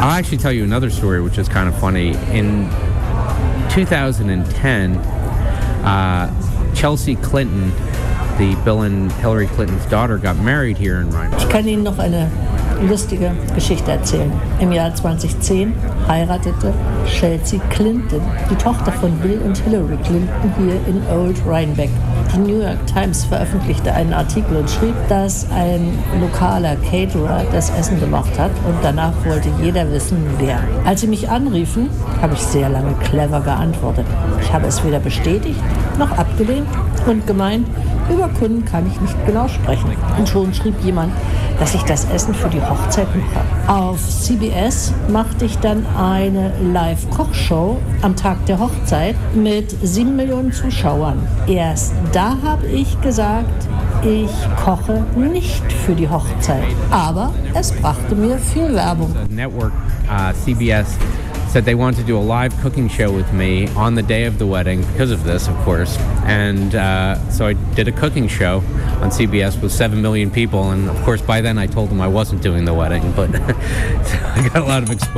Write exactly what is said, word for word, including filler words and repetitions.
I'll actually tell you another story, which is kind of funny. In two thousand ten, uh, Chelsea Clinton, the Bill and Hillary Clinton's daughter, got married here in Rhinebeck. Ich kann Ihnen noch eine lustige Geschichte erzählen. Im Jahr zweitausendzehn heiratete Chelsea Clinton, die Tochter von Bill und Hillary Clinton, hier in Old Rhinebeck. Die New York Times veröffentlichte einen Artikel und schrieb, dass ein lokaler Caterer das Essen gemacht hat und danach wollte jeder wissen, wer. Als sie mich anriefen, habe ich sehr lange clever geantwortet. Ich habe es weder bestätigt noch abgelehnt und gemeint, über Kunden kann ich nicht genau sprechen. Und schon schrieb jemand, dass ich das Essen für die Hochzeit mache. Auf C B S machte ich dann eine Live-Kochshow am Tag der Hochzeit mit sieben Millionen Zuschauern. Erst da habe ich gesagt, ich koche nicht für die Hochzeit. Aber es brachte mir viel Werbung. The network, uh, C B S, said they wanted to do a live cooking show with me on the day of the wedding because of this, of course. And uh, so I did a cooking show on C B S with seven million people. And of course, by then I told them I wasn't doing the wedding, but I got a lot of exposure.